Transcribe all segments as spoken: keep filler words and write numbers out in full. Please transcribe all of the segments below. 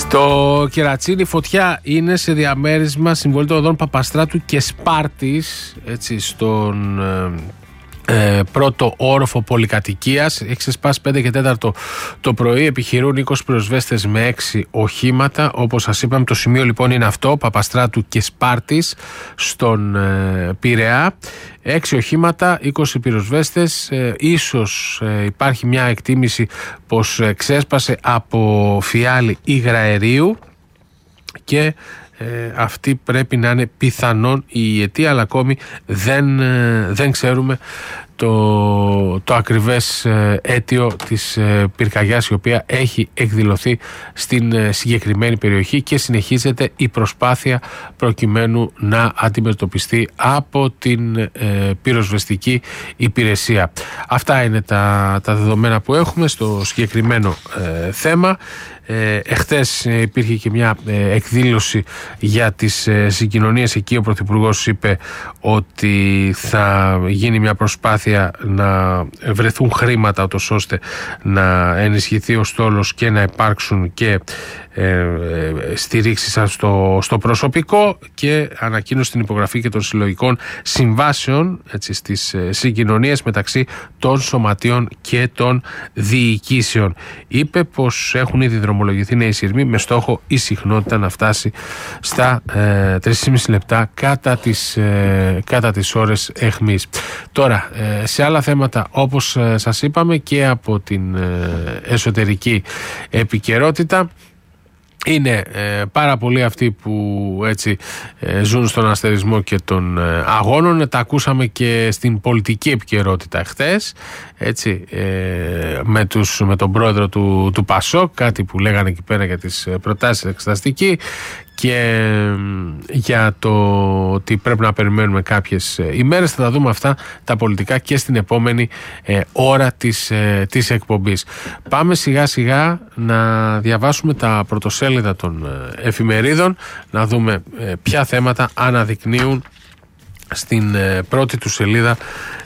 Στο Κερατσίνι φωτιά είναι σε διαμέρισμα συμβολή των οδών Παπαστράτου και Σπάρτης, έτσι, στον ε, πρώτο όροφο πολυκατοικίας. Έχει ξεσπάσει πέντε και τέσσερα το πρωί. Επιχειρούν είκοσι πυροσβέστες με έξι οχήματα. Όπως σας είπαμε, το σημείο λοιπόν είναι αυτό, Παπαστράτου και Σπάρτης, στον ε, Πειραιά. Έξι οχήματα, είκοσι πυροσβέστες. Ε, ίσως ε, υπάρχει μια εκτίμηση πως ε, ξέσπασε από φιάλη υγραερίου και ε, αυτή πρέπει να είναι πιθανόν η αιτία, αλλά ακόμη δεν, ε, δεν ξέρουμε το, το ακριβές ε, αίτιο της ε, πυρκαγιάς, η οποία έχει εκδηλωθεί στην ε, συγκεκριμένη περιοχή και συνεχίζεται η προσπάθεια προκειμένου να αντιμετωπιστεί από την ε, πυροσβεστική υπηρεσία. Αυτά είναι τα, τα δεδομένα που έχουμε στο συγκεκριμένο ε, θέμα. Ε, εχθές υπήρχε και μια ε, εκδήλωση για τις ε, συγκοινωνίες. Εκεί ο Πρωθυπουργός είπε ότι θα γίνει μια προσπάθεια να βρεθούν χρήματα ούτως ώστε να ενισχυθεί ο στόλος και να υπάρξουν και ε, ε, στηρίξεις στο, στο προσωπικό, και ανακοίνωσε την υπογραφή και των συλλογικών συμβάσεων, έτσι, στις ε, συγκοινωνίες μεταξύ των σωματείων και των διοικήσεων. Είπε πως έχουν ήδη δρομολογηθεί νέοι σειρμοί με στόχο η συχνότητα να φτάσει στα ε, τρία και μισό λεπτά κατά τις, ε, κατά τις ώρες εχμής. Τώρα, ε, σε άλλα θέματα, όπως ε, σας είπαμε, και από την ε, εσωτερική επικαιρότητα, είναι ε, πάρα πολλοί αυτοί που έτσι ε, ζουν στον αστερισμό και των ε, αγώνων. Τα ακούσαμε και στην πολιτική επικαιρότητα χθες, έτσι, ε, με, τους, με τον πρόεδρο του, του ΠΑΣΟΚ, κάτι που λέγανε εκεί πέρα για τις προτάσεις εξεταστική και για το ότι πρέπει να περιμένουμε κάποιες ημέρες. Θα τα δούμε αυτά τα πολιτικά και στην επόμενη ε, ώρα της, ε, της εκπομπής. Πάμε σιγά σιγά να διαβάσουμε τα πρωτοσέλιδα των ε, εφημερίδων, να δούμε ε, ποια θέματα αναδεικνύουν στην ε, πρώτη του σελίδα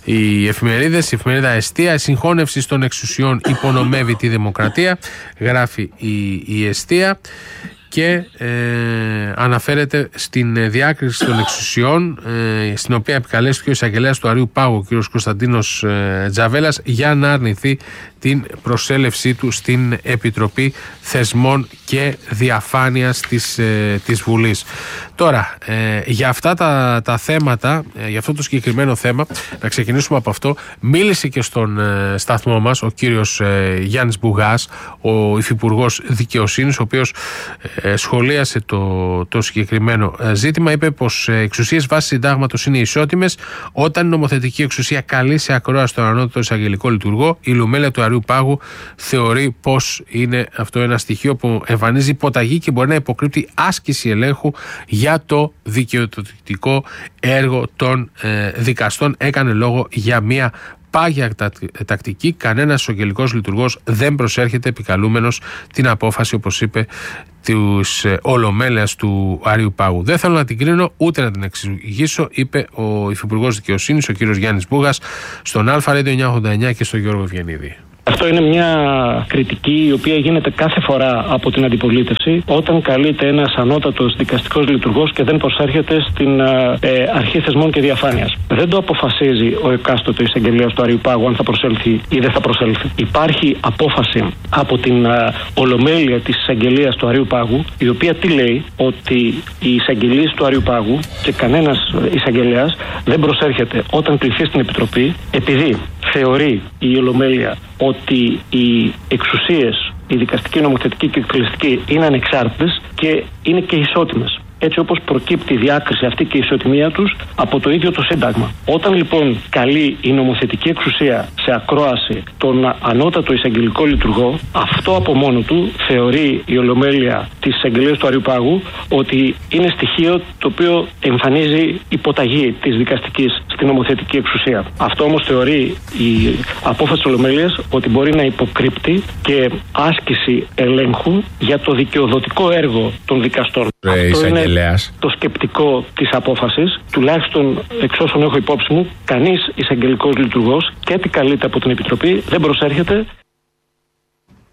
οι εφημερίδες. Η εφημερίδα Εστία: η συγχώνευση των εξουσιών υπονομεύει τη δημοκρατία, γράφει η, η Εστία, και ε, αναφέρεται στην διάκριση των εξουσιών, ε, στην οποία επικαλέστηκε ο εισαγγελέας του Αριού Πάγου, ο κ. Κωνσταντίνος ε, Τζαβέλας, για να αρνηθεί την προσέλευσή του στην Επιτροπή Θεσμών και Διαφάνειας της, ε, της Βουλής. Τώρα, ε, για αυτά τα, τα θέματα, ε, για αυτό το συγκεκριμένο θέμα, να ξεκινήσουμε από αυτό. Μίλησε και στον ε, σταθμό μας ο κύριος ε, Γιάννης Μπουγάς, ο Υφυπουργός Δικαιοσύνης, ο οποίος ε, σχολίασε το, το συγκεκριμένο ε, ζήτημα. Είπε πως ε, εξουσίες βάσει συντάγματος είναι ισότιμες. Όταν η νομοθετική εξουσία καλεί σε ακρόαση τον ανώτατο εισαγγελικό λειτουργό, η Λουμέλεια του Αριού Πάγου θεωρεί πως είναι αυτό ένα στοιχείο που εμφανίζει υποταγή και μπορεί να υποκρύπτει άσκηση ελέγχου για το δικαιωτικό έργο των ε, δικαστών. Έκανε λόγο για μια πάγια τακτική. Κανένας εισαγγελικός λειτουργός δεν προσέρχεται επικαλούμενος την απόφαση, όπως είπε, της Ολομέλειας του Αριού Πάγου. Δεν θέλω να την κρίνω ούτε να την εξηγήσω, είπε ο Υφυπουργός Δικαιοσύνης, ο κύριος Γιάννης Μπουγάς, στον Αλφα Radio εννιακόσια ογδόντα εννιά και στον Γιώργο Ευγενίδη. Αυτό είναι μια κριτική η οποία γίνεται κάθε φορά από την αντιπολίτευση όταν καλείται ένας ανώτατος δικαστικός λειτουργός και δεν προσέρχεται στην ε, αρχή θεσμών και διαφάνειας. Δεν το αποφασίζει ο εκάστοτε εισαγγελέας του Αριού Πάγου αν θα προσέλθει ή δεν θα προσέλθει. Υπάρχει απόφαση από την ε, Ολομέλεια της εισαγγελίας του Αριού Πάγου, η οποία τι λέει? Ότι οι εισαγγελίες του Αριού Πάγου και κανένας εισαγγελέας δεν προσέρχεται όταν κληθεί στην Επιτροπή, επειδή θεωρεί η Ολομέλεια ότι οι εξουσίες, η δικαστική, η νομοθετική και η εκτελεστική, είναι ανεξάρτητες και είναι και ισότιμες. Έτσι όπως προκύπτει η διάκριση αυτή και η ισοτιμία τους από το ίδιο το Σύνταγμα. Όταν λοιπόν καλεί η νομοθετική εξουσία σε ακρόαση τον ανώτατο εισαγγελικό λειτουργό, αυτό από μόνο του θεωρεί η Ολομέλεια της εισαγγελίας του Αριού Πάγου ότι είναι στοιχείο το οποίο εμφανίζει υποταγή της δικαστικής στην νομοθετική εξουσία. Αυτό όμως θεωρεί η απόφαση της Ολομέλειας ότι μπορεί να υποκρύπτει και άσκηση ελέγχου για το δικαιοδοτικό έργο των δικαστών. Ρε, αυτό είναι το σκεπτικό της απόφασης. Τουλάχιστον εξ όσων έχω υπόψη μου, κανείς εισαγγελικός λειτουργός, και τι καλείται από την Επιτροπή, δεν προσέρχεται.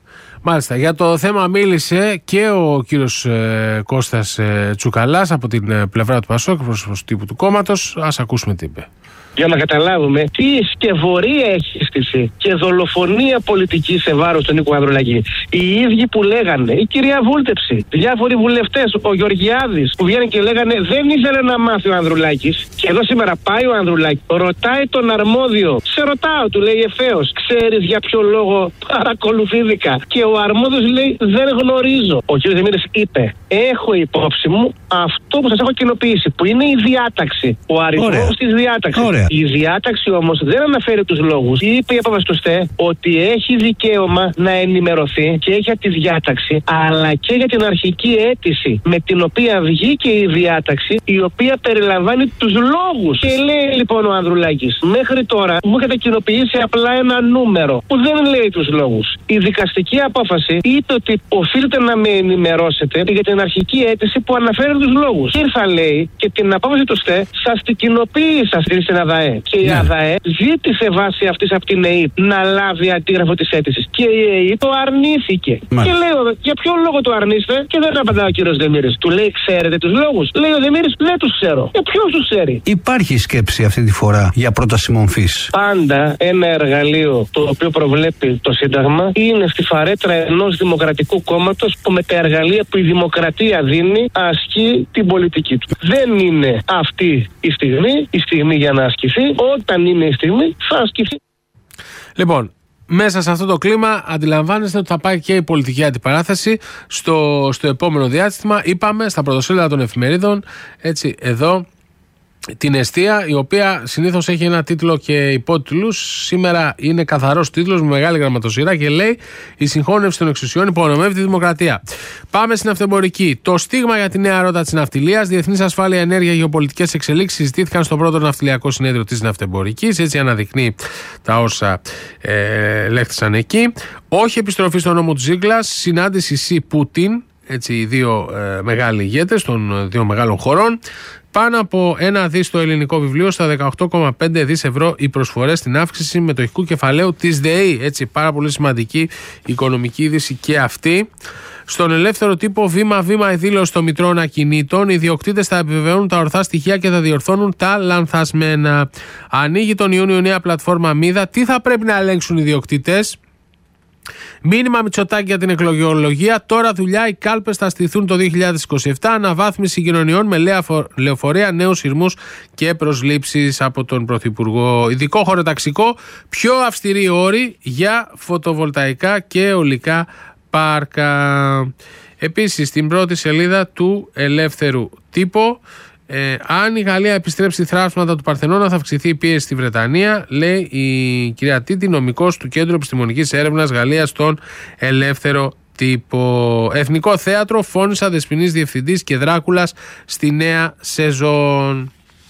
Μάλιστα. Για το θέμα μίλησε και ο κύριος ε, Κώστας ε, Τσουκαλάς από την ε, πλευρά του Πασόκ, πρόσωπος τύπου του κόμματος. Ας ακούσουμε τι είπε. Για να καταλάβουμε τι σκευωρία έχει στηθεί και δολοφονία πολιτική σε βάρος του Νίκου Ανδρουλάκη. Οι ίδιοι που λέγανε, η κυρία Βούλτεψη, διάφοροι βουλευτές, ο Γεωργιάδης, που βγαίνουν και λέγανε δεν ήθελε να μάθει ο Ανδρουλάκης. Και εδώ σήμερα πάει ο Ανδρουλάκης, ρωτάει τον αρμόδιο, σε ρωτάω, του λέει ευθέως, ξέρεις για ποιο λόγο παρακολουθήθηκα? Και ο αρμόδιος λέει δεν γνωρίζω. Ο κύριος Δεμήρης είπε, έχω υπόψη μου αυτό που σας έχω κοινοποιήσει, που είναι η διάταξη, ο αριθμός της διάταξης. Η διάταξη όμως δεν αναφέρει τους λόγους. Είπε η αποφασιστέ ότι έχει δικαίωμα να ενημερωθεί και για τη διάταξη, αλλά και για την αρχική αίτηση με την οποία βγήκε η διάταξη, η οποία περιλαμβάνει τους λόγους. Και λέει λοιπόν ο Ανδρουλάκης, μέχρι τώρα μου έχετε κοινοποιήσει απλά ένα νούμερο που δεν λέει τους λόγους. Η δικαστική απόφαση είπε ότι οφείλετε να με ενημερώσετε για την αρχική αίτηση που αναφέρει τους λόγους. Και ήρθα, λέει, και την απόφαση του ΣΤΕ σας την κοινοποίησα στην ΑΔΑΕ. Και η ναι. ΑΔΑΕ ζήτησε βάση αυτής από την ΕΕΠ να λάβει αντίγραφο της αίτησης. Και η ΕΕΠ το αρνήθηκε. Μα. Και λέω, για ποιο λόγο το αρνείστε? Και δεν απαντά ο κύριος Δεμήρης. Του λέει, ξέρετε τους λόγους? Λέει ο Δεμήρης, δεν τους ξέρω. Και ποιος τους ξέρει? Υπάρχει σκέψη αυτή τη φορά για πρόταση μομφής? Πάντα ένα εργαλείο το οποίο προβλέπει το Σύνταγμα είναι στη φαρέτρα ενός δημοκρατικού κόμματος που με τα εργαλεία που η δημοκρατία δίνει ασκεί την πολιτική του. Δεν είναι αυτή η στιγμή, η στιγμή για να ασκηθεί. Όταν είναι η στιγμή θα ασκηθεί. Λοιπόν, μέσα σε αυτό το κλίμα αντιλαμβάνεστε ότι θα πάει και η πολιτική αντιπαράθεση στο, στο επόμενο διάστημα. Είπαμε στα πρωτοσέλιδα των εφημερίδων, έτσι εδώ, την εστία, η οποία συνήθως έχει ένα τίτλο και υπότιτλους. Σήμερα είναι καθαρός τίτλος με μεγάλη γραμματοσυρά και λέει «Η συγχώνευση των εξουσιών υπονομεύει τη δημοκρατία». Πάμε στην ναυτεμπορική. Το στίγμα για τη νέα ρότα της ναυτιλίας, διεθνής ασφάλεια, ενέργεια, γεωπολιτικές εξελίξεις συζητήθηκαν στο πρώτο ναυτιλιακό συνέδριο της ναυτεμπορικής. Έτσι αναδεικνύει τα όσα ε, λέχθησαν εκεί. Όχι επιστροφή στον νόμο του Ζίγκλας, συνάντηση Σι Πούτιν. Έτσι, οι δύο ε, μεγάλοι ηγέτες των δύο μεγάλων χωρών. Πάνω από ένα δις το ελληνικό βιβλίο, στα δεκαοκτώ κόμμα πέντε δις ευρώ οι προσφορές στην αύξηση μετοχικού κεφαλαίου της ΔΕΗ. Έτσι, πάρα πολύ σημαντική οικονομική είδηση και αυτή. Στον ελεύθερο τύπο, βήμα-βήμα η δήλωση των μητρών ακινήτων. Οι ιδιοκτήτες θα επιβεβαιώνουν τα ορθά στοιχεία και θα διορθώνουν τα λανθασμένα. Ανοίγει τον Ιούνιο νέα πλατφόρμα Μίδα. Τι θα πρέπει να ελέγξουν οι ιδιοκτήτες? Μήνυμα Μητσοτάκη για την εκλογολογία. Τώρα δουλειά, οι κάλπες θα στηθούν το δύο χιλιάδες είκοσι επτά. Αναβάθμιση συγκοινωνιών με λεωφορεία, νέους σειρμούς και προσλήψεις από τον Πρωθυπουργό. Ειδικό χωροταξικό, πιο αυστηροί όροι για φωτοβολταϊκά και αιωλικά πάρκα. Επίσης, στην πρώτη σελίδα του ελεύθερου τύπου. Ε, αν η Γαλλία επιστρέψει θράψματα του Παρθενώνα, θα αυξηθεί η πίεση στη Βρετανία, λέει η κυρία Τίτη, νομικός του Κέντρου Επιστημονικής Έρευνας Γαλλίας στον ελεύθερο τύπο. Εθνικό Θέατρο, Φώνησα, Δεσποινής Διευθυντής και Δράκουλας στη νέα σεζόν.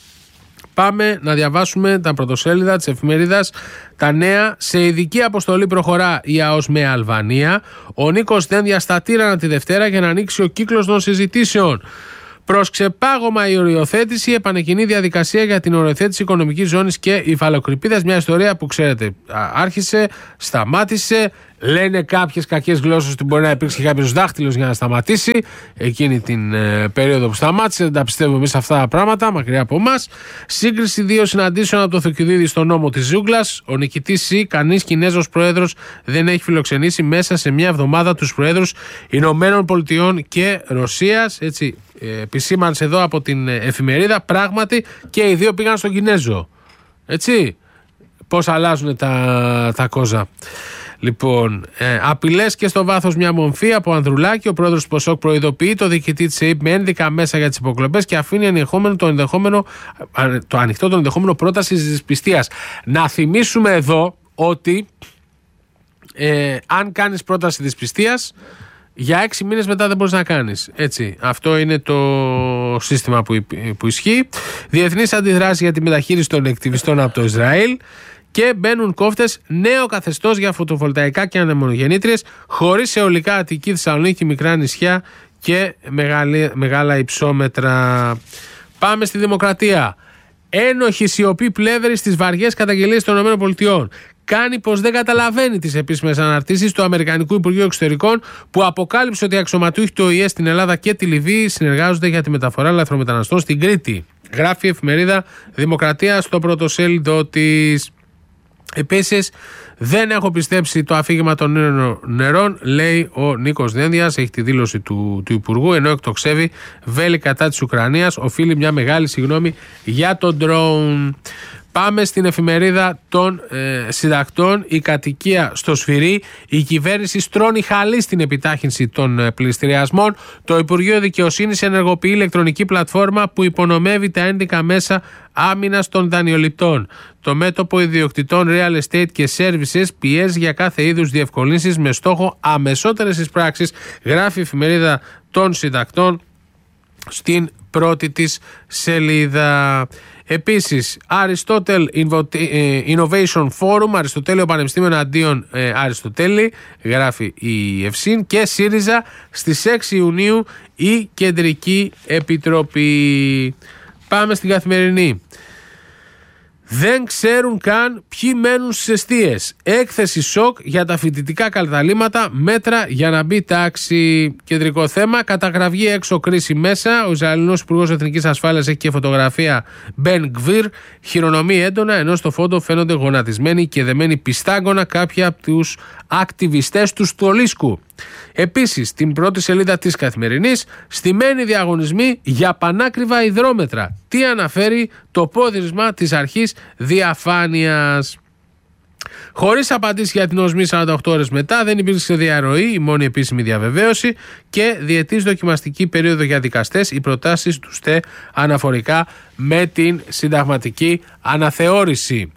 Πάμε να διαβάσουμε τα πρωτοσέλιδα της εφημερίδας. Τα νέα. Σε ειδική αποστολή προχωρά η ΑΟΣ με Αλβανία. Ο Νίκος Δένδια στα Τύρανα τη Δευτέρα για να ανοίξει ο κύκλος των συζητήσεων. Προς ξεπάγωμα η οριοθέτηση, επανεκκινεί διαδικασία για την οριοθέτηση οικονομικής ζώνης και υφαλοκρηπίδας. Μια ιστορία που ξέρετε, άρχισε, σταμάτησε. Λένε κάποιες κακές γλώσσες ότι μπορεί να υπήρξε κάποιος δάχτυλος για να σταματήσει εκείνη την ε, περίοδο που σταμάτησε. Δεν τα πιστεύουμε εμείς αυτά τα πράγματα, μακριά από εμάς. Σύγκριση δύο συναντήσεων από το Θουκυδίδη στο νόμο της Ζούγκλας. Ο νικητής Σι, κανείς Κινέζος πρόεδρος δεν έχει φιλοξενήσει μέσα σε μια εβδομάδα τους πρόεδρους Ηνωμένων Πολιτειών και Ρωσίας. Έτσι, ε, επισήμανση εδώ από την εφημερίδα. Πράγματι και οι δύο πήγαν στον Κινέζο. Έτσι, πώς αλλάζουν τα, τα κόζα. Λοιπόν, ε, απειλές και στο βάθος μια μομφή από Ανδρουλάκη. Ο πρόεδρος του Ποσόκ προειδοποιεί το διοικητή της ΕΕΠ με ένδικα μέσα για τις υποκλοπές και αφήνει ενδεχόμενο το, ενδεχόμενο, το ανοιχτό το ενδεχόμενο πρόταση της πιστείας. Να θυμίσουμε εδώ ότι ε, αν κάνεις πρόταση της πιστείας, για έξι μήνες μετά δεν μπορείς να κάνεις. Έτσι, αυτό είναι το σύστημα που, που ισχύει. Διεθνής αντιδράση για τη μεταχείριση των εκτιβιστών από το Ισραήλ. Και μπαίνουν κόφτες, νέο καθεστώς για φωτοβολταϊκά και ανεμογεννήτριες, χωρίς αιωλικά Αττική, Θεσσαλονίκη, μικρά νησιά και μεγάλη, μεγάλα υψόμετρα. Πάμε στη Δημοκρατία. Ένοχη σιωπή πλεύρη στις βαριές καταγγελίες των ΗΠΑ. κάνει πως δεν καταλαβαίνει τις επίσημες αναρτήσεις του Αμερικανικού Υπουργείου Εξωτερικών, που αποκάλυψε ότι οι αξιωματούχοι του Ο Η Ε στην Ελλάδα και τη Λιβύη συνεργάζονται για τη μεταφορά λαθρομεταναστών στην Κρήτη. Γράφει η εφημερίδα Δημοκρατία στο πρωτοσέλιδο της. Επίσης, δεν έχω πιστέψει το αφήγημα των νερών, λέει ο Νίκος Δένδιας, έχει τη δήλωση του, του Υπουργού, ενώ εκτοξεύει βέλη κατά της Ουκρανίας, οφείλει μια μεγάλη συγγνώμη για τον ντρόουν. Πάμε στην εφημερίδα των ε, συντακτών. Η κατοικία στο Σφυρί. Η κυβέρνηση στρώνει χαλί στην επιτάχυνση των ε, πληστηριασμών. Το Υπουργείο Δικαιοσύνης ενεργοποιεί ηλεκτρονική πλατφόρμα που υπονομεύει τα ένδικα μέσα άμυνας των δανειοληπτών. Το μέτωπο ιδιοκτητών real estate και services πιέζει για κάθε είδους διευκολύνσεις με στόχο αμεσότερες εισπράξεις, γράφει η εφημερίδα των συντακτών στην πρώτη της σελίδα. Επίσης, Aristotle Innovation Forum, Αριστοτέλειο Πανεπιστήμιο εναντίον ε, Αριστοτέλη, γράφει η Ευσύν, και ΣΥΡΙΖΑ στις έξι Ιουνίου η Κεντρική Επιτροπή. Πάμε στην Καθημερινή. Δεν ξέρουν καν ποιοι μένουν στις εστίες. Έκθεση σοκ για τα φοιτητικά καταλήμματα, μέτρα για να μπει τάξη. Κεντρικό θέμα, καταγραφή έξω, κρίση μέσα. Ο Ισραηλινός Υπουργός Εθνικής Ασφάλειας έχει και φωτογραφία Μπεν Γκβίρ. Χειρονομεί έντονα, ενώ στο φόντο φαίνονται γονατισμένοι και δεμένοι πιστάγκωνα κάποιοι από τους ακτιβιστές του Στολίσκου. Επίσης, στην πρώτη σελίδα της Καθημερινής, στημένοι διαγωνισμοί για πανάκριβα υδρόμετρα. Τι αναφέρει το πόδιρισμα της αρχής διαφάνειας. Χωρίς απαντήσεις για την οσμή σαράντα οκτώ ώρες μετά, δεν υπήρξε διαρροή, η μόνη επίσημη διαβεβαίωση, και διετής δοκιμαστική περίοδο για δικαστές, οι προτάσεις του ΣΤΕ αναφορικά με την συνταγματική αναθεώρηση.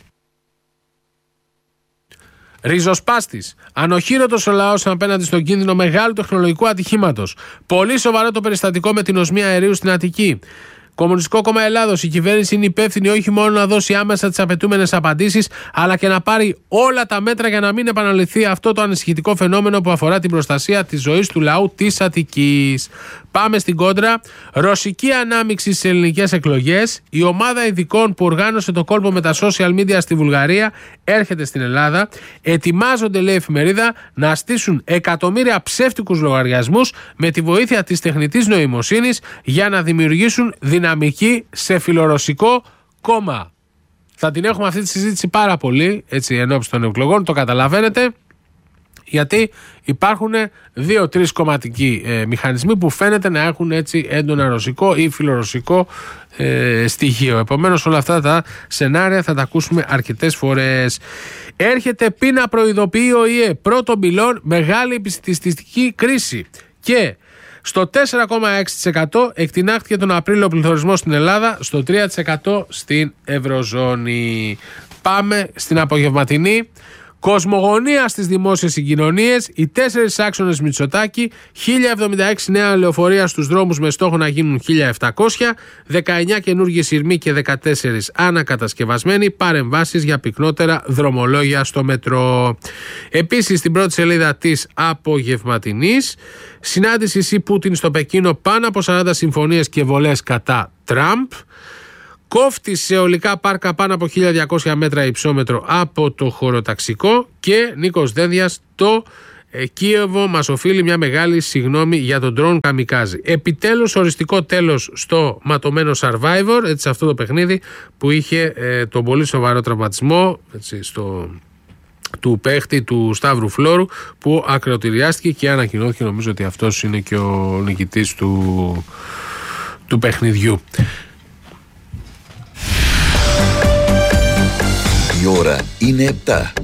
Ριζοσπάστης. Ανοχήρωτος ο λαός απέναντι στον κίνδυνο μεγάλου τεχνολογικού ατυχήματος. Πολύ σοβαρό το περιστατικό με την οσμή αερίου στην Αττική. Κομμουνιστικό Κόμμα Ελλάδος. Η κυβέρνηση είναι υπεύθυνη όχι μόνο να δώσει άμεσα τις απαιτούμενες απαντήσεις, αλλά και να πάρει όλα τα μέτρα για να μην επαναληφθεί αυτό το ανησυχητικό φαινόμενο που αφορά την προστασία της ζωής του λαού της Αττικής. Πάμε στην κόντρα. Ρωσική ανάμειξη στις ελληνικές εκλογές. Η ομάδα ειδικών που οργάνωσε το κόλπο με τα social media στη Βουλγαρία έρχεται στην Ελλάδα. Ετοιμάζονται, λέει η εφημερίδα, να στήσουν εκατομμύρια ψεύτικους λογαριασμούς με τη βοήθεια της τεχνητής νοημοσύνης για να δημιουργήσουν δυναμική σε φιλορωσικό κόμμα. Θα την έχουμε αυτή τη συζήτηση πάρα πολύ, έτσι, ενώπιση των εκλογών, το καταλαβαίνετε. Γιατί υπάρχουν δύο-τρεις κομματικοί ε, μηχανισμοί που φαίνεται να έχουν έτσι έντονα ρωσικό ή φιλορωσικό ε, στοιχείο. Επομένως, όλα αυτά τα σενάρια θα τα ακούσουμε αρκετές φορές. Έρχεται πείνα, προειδοποιεί ο Ο Η Ε. Πρώτον πυλών, μεγάλη επιστημιστική κρίση. Και στο τέσσερα κόμμα έξι τοις εκατό εκτινάχθηκε τον Απρίλιο πληθωρισμός στην Ελλάδα, στο τρία τοις εκατό στην Ευρωζώνη. Πάμε στην απογευματινή. Κοσμογονία στις δημόσιες συγκοινωνίες, οι τέσσερις άξονες Μητσοτάκη, χίλια εβδομήντα έξι νέα λεωφορεία στους δρόμους με στόχο να γίνουν χίλια επτακόσια, δεκαεννιά καινούργιοι σειρμοί και δεκατέσσερις ανακατασκευασμένοι, παρεμβάσεις για πυκνότερα δρομολόγια στο μετρό. Επίσης, στην πρώτη σελίδα της απογευματινής, συνάντηση Σι Πούτιν στο Πεκίνο, πάνω από σαράντα συμφωνίες και βολές κατά Τραμπ. Κόφτης σε αιωλικά πάρκα πάνω από χίλια διακόσια μέτρα υψόμετρο από το χωροταξικό. Και Νίκος Δένδιας, το ε, Κίεβο μας οφείλει μια μεγάλη συγγνώμη για τον ντρόν καμικάζι. Επιτέλους οριστικό τέλος στο ματωμένο Survivor, έτσι, σε αυτό το παιχνίδι που είχε ε, τον πολύ σοβαρό τραυματισμό, έτσι, στο, του παίχτη του Σταύρου Φλόρου, που ακροτηριάστηκε και ανακοινώθηκε, νομίζω ότι αυτός είναι και ο νικητής του, του παιχνιδιού. Η ώρα είναι επτά.